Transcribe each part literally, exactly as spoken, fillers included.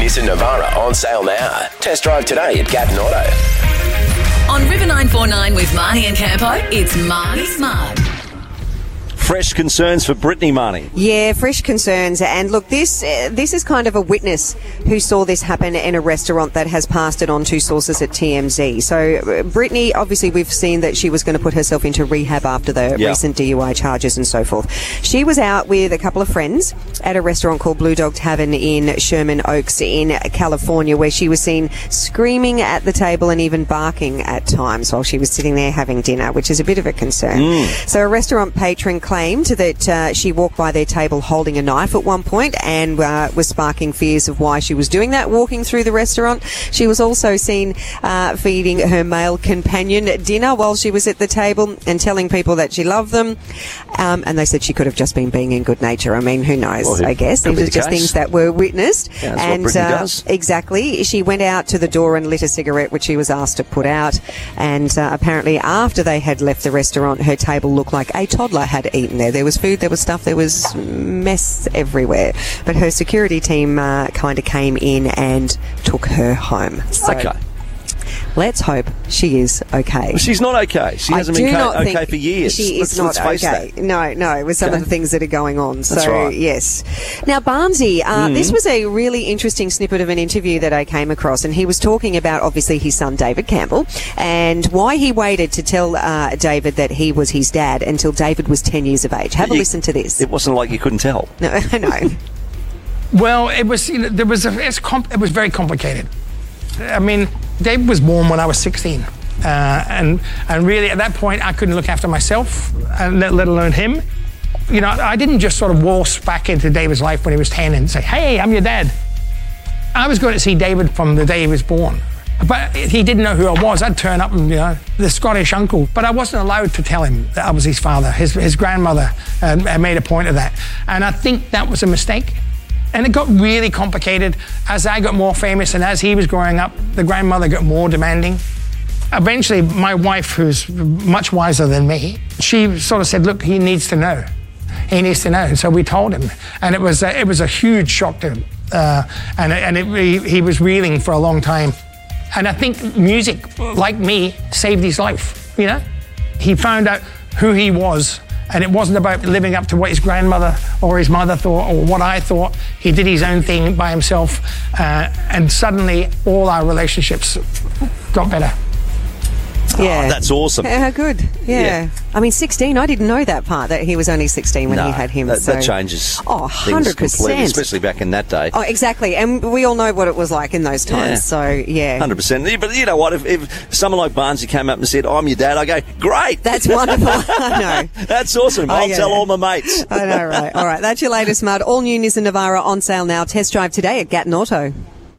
Nissan Navara on sale now. Test drive today at Gatton Auto. On River nine four nine with Marnie and Campo, it's Marnie Smart. Fresh concerns for Brittany, Marnie. Yeah, fresh concerns. And look, this uh, this is kind of a witness who saw this happen in a restaurant that has passed it on to sources at T M Z. So uh, Brittany, obviously we've seen that she was going to put herself into rehab after the yeah. recent D U I charges and so forth. She was out with a couple of friends at a restaurant called Blue Dog Tavern in Sherman Oaks in California, where she was seen screaming at the table and even barking at times while she was sitting there having dinner, which is a bit of a concern. Mm. So a restaurant patron claimed that uh, she walked by their table holding a knife at one point and uh, was sparking fears of why she was doing that, walking through the restaurant. She was also seen uh, feeding her male companion dinner while she was at the table and telling people that she loved them. Um, and they said she could have just been being in good nature. I mean, who knows, well, I guess. These are are just things that were witnessed. Yeah, that's and what Brittany uh, does. Exactly. She went out to the door and lit a cigarette, which she was asked to put out. And uh, apparently after they had left the restaurant, her table looked like a toddler had eaten there. There was food, there was stuff, there was mess everywhere. But her security team uh, kind of came in and took her home. So Okay. let's hope she is okay. Well, she's not okay. She hasn't I do been not co- okay think for years. She let's, is not let's face okay. that. No, no, with some Okay. of the things that are going on. So, That's right. yes. Now, Barnesy, uh, Mm. this was a really interesting snippet of an interview that I came across, and he was talking about, obviously, his son, David Campbell, and why he waited to tell uh, David that he was his dad until David was ten years of age. Have a You- listen to this. It wasn't like you couldn't tell. No, no. Well, it was, you know, there was a, it's comp- it was very complicated. I mean, Dave was born when I was sixteen. Uh, and and really, at that point, I couldn't look after myself, uh, let, let alone him. You know, I didn't just sort of waltz back into David's life when he was ten and say, hey, I'm your dad. I was going to see David from the day he was born. But he didn't know who I was. I'd turn up and, you know, the Scottish uncle. But I wasn't allowed to tell him that I was his father. His, his grandmother uh, made a point of that. And I think that was a mistake. And it got really complicated as I got more famous, and as he was growing up, the grandmother got more demanding. Eventually, my wife, who's much wiser than me, she sort of said, look, he needs to know. He needs to know. And so we told him. And it was a, it was a huge shock to him. Uh, and and it, he, he was reeling for a long time. And I think music, like me, saved his life, you know? He found out who he was. And it wasn't about living up to what his grandmother or his mother thought or what I thought. He did his own thing by himself. Uh, and suddenly, all our relationships got better. Yeah. Oh, that's awesome. Yeah, how good. Yeah. Yeah. I mean, sixteen, I didn't know that part, that he was only sixteen when no, he had him. That, so. that changes Oh, things one hundred percent. completely, especially back in that day. Oh, exactly. And we all know what it was like in those times. Yeah. So, yeah. one hundred percent. But you know what? If, if someone like Barnesy came up and said, I'm your dad, I go, great. That's wonderful. I know. That's awesome. Oh, I'll yeah. tell all my mates. I know, right. All right. That's your latest mud. All new Nissan Navara on sale now. Test drive today at Gatton Auto.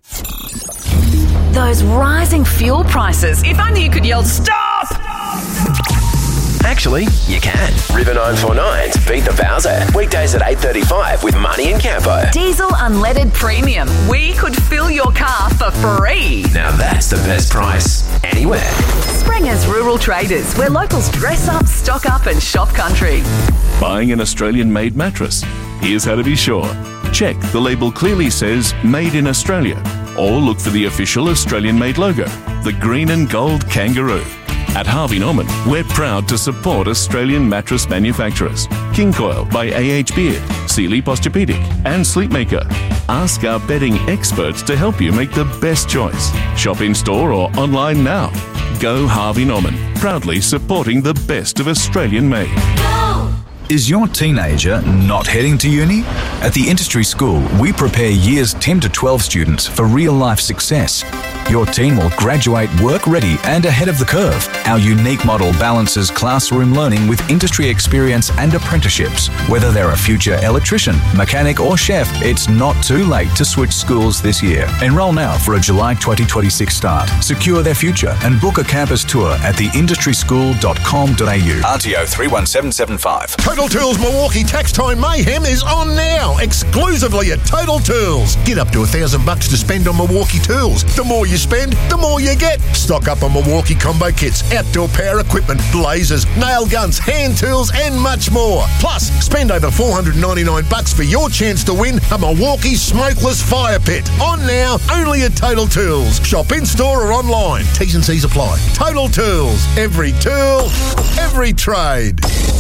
Those rising fuel prices. If only you could yell, stop! Actually, you can. River nine four nine's Beat the Bowser. Weekdays at eight thirty-five with Marnie and Campo. Diesel unleaded premium. We could fill your car for free. Now that's the best price anywhere. Springer's Rural Traders, where locals dress up, stock up and shop country. Buying an Australian-made mattress? Here's how to be sure. Check the label clearly says Made in Australia, or look for the official Australian-made logo, the green and gold kangaroo. At Harvey Norman, we're proud to support Australian mattress manufacturers. King Coil by A H Beard, Sealy Posturepedic and Sleepmaker. Ask our bedding experts to help you make the best choice. Shop in-store or online now. Go Harvey Norman, proudly supporting the best of Australian-made. Is your teenager not heading to uni? At the Industry School, we prepare years ten to twelve students for real-life success. Your teen will graduate work-ready and ahead of the curve. Our unique model balances classroom learning with industry experience and apprenticeships. Whether they're a future electrician, mechanic or chef, it's not too late to switch schools this year. Enroll now for a July twenty twenty-six start. Secure their future and book a campus tour at the industry school dot com dot a u. R T O three one seven seven five. Total Total Tools Milwaukee Tax Time Mayhem is on now, exclusively at Total Tools. Get up to a thousand bucks to spend on Milwaukee tools. The more you spend, the more you get. Stock up on Milwaukee combo kits, outdoor power equipment, lasers, nail guns, hand tools, and much more. Plus, spend over four hundred ninety-nine bucks for your chance to win a Milwaukee smokeless fire pit. On now, only at Total Tools. Shop in store or online. T's and C's apply. Total Tools. Every tool, every trade.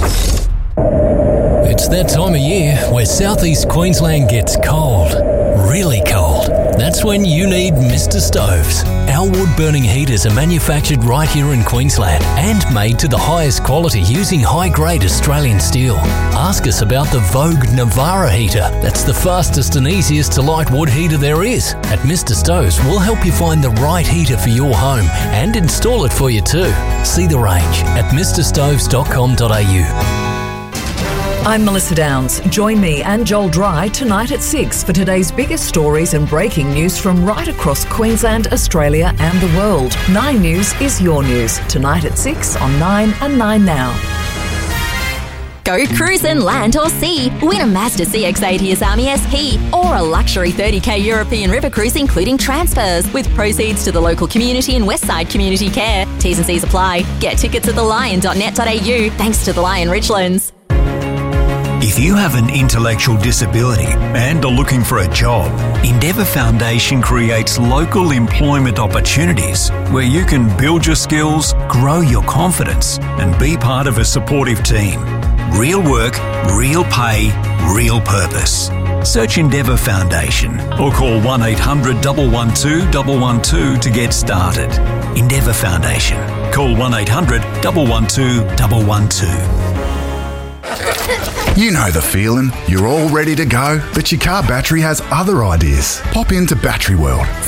It's that time of year where southeast Queensland gets cold. Really cold. That's when you need Mister Stoves. Our wood-burning heaters are manufactured right here in Queensland and made to the highest quality using high-grade Australian steel. Ask us about the Vogue Navara heater. That's the fastest and easiest to light wood heater there is. At Mister Stoves, we'll help you find the right heater for your home and install it for you too. See the range at mister stoves dot com dot a u. I'm Melissa Downs. Join me and Joel Dry tonight at six for today's biggest stories and breaking news from right across Queensland, Australia and the world. Nine News is your news. Tonight at six on Nine and Nine Now. Go cruising land or sea. Win a Mazda C X eighty Asami S P or a luxury thirty k European river cruise including transfers with proceeds to the local community and Westside Community Care. T's and C's apply. Get tickets at the lion dot net dot a u thanks to the Lion Richlands. If you have an intellectual disability and are looking for a job, Endeavour Foundation creates local employment opportunities where you can build your skills, grow your confidence, and be part of a supportive team. Real work, real pay, real purpose. Search Endeavour Foundation or call one eight hundred, one one two, one one two to get started. Endeavour Foundation. Call one eight hundred, one one two, one one two. You know the feeling. You're all ready to go, but your car battery has other ideas. Pop into Battery World.